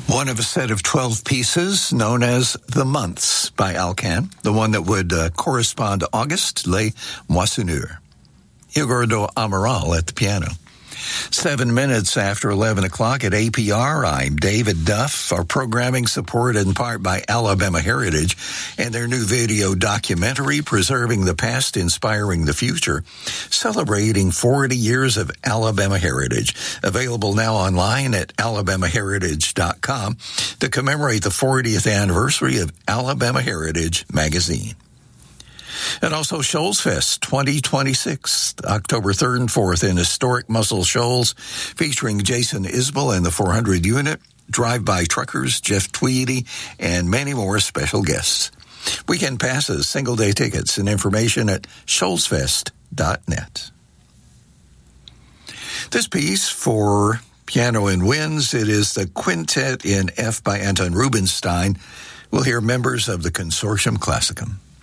One of a set of 12 pieces known as The Months by Alcan, the one that would correspond to August, Les Moissonneurs. Igordo Amaral at the piano. 7 minutes after 11 o'clock at APR, I'm David Duff. Our programming supported in part by Alabama Heritage and their new video documentary, Preserving the Past, Inspiring the Future, celebrating 40 years of Alabama Heritage. Available now online at alabamaheritage.com to commemorate the 40th anniversary of Alabama Heritage magazine. And also Shoals Fest 2026, October 3rd and 4th in historic Muscle Shoals, featuring Jason Isbell and the 400 unit, drive-by truckers, Jeff Tweedy, and many more special guests. Weekend passes, single-day tickets, and information at shoalsfest.net. This piece for piano and winds, it is the Quintet in F by Anton Rubinstein. We'll hear members of the Consortium Classicum.